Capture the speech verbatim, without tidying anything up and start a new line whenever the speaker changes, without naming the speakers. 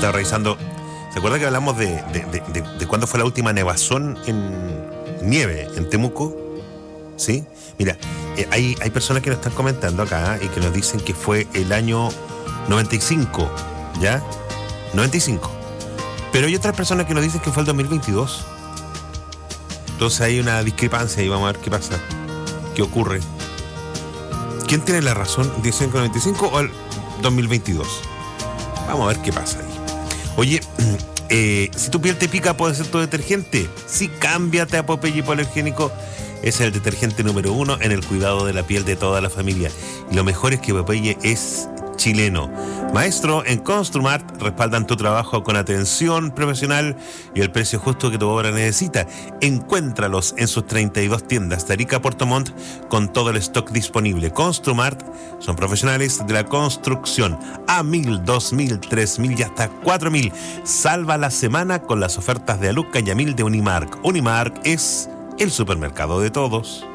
estaba revisando. ¿Se acuerda que hablamos de, de, de, de, de cuándo fue la última nevazón en nieve en Temuco? ¿Sí? Mira, eh, hay, hay personas que nos están comentando acá y que nos dicen que fue el año noventa y cinco, ¿ya? noventa y cinco. Pero hay otras personas que nos dicen que fue el dos mil veintidós. Entonces hay una discrepancia y vamos a ver qué pasa, qué ocurre. ¿Quién tiene la razón? ¿Dicen que el noventa y cinco o el dos mil veintidós? Vamos a ver qué pasa ahí. Oye, eh, si tu piel te pica, ¿puede ser tu detergente? Sí, cámbiate a Popeye Hipoalergénico. Es el detergente número uno en el cuidado de la piel de toda la familia. Y lo mejor es que Popeye es chileno. Maestro, en Construmart respaldan tu trabajo con atención profesional y el precio justo que tu obra necesita. Encuéntralos en sus treinta y dos tiendas de Arica a Puerto Montt con todo el stock disponible. Construmart son profesionales de la construcción. A mil, dos mil, tres mil y hasta cuatro mil. Salva la semana con las ofertas de Aluca y a mil de Unimark. Unimark es el supermercado de todos.